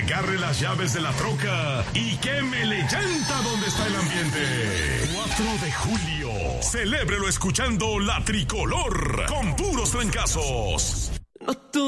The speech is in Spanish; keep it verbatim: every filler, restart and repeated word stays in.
agarre las llaves de la troca y quémele llanta donde está el ambiente. cuatro de julio. Celébrelo escuchando La Tricolor con puros trancazos. No, tú